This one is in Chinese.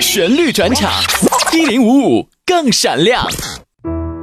旋律转场，1055更闪亮。